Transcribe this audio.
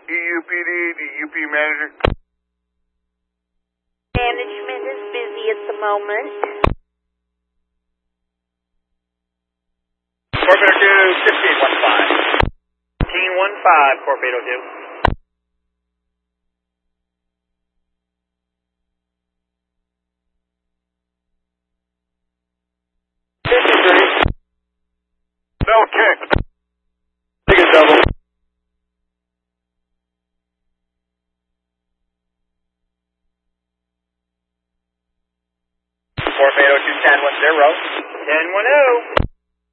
EUPD, the UP manager. Management is busy at the moment. Torpedo 2, 1515. 1515, Torpedo 2. Bell kick. Take a double. Torpedo 2, 1010. 1010.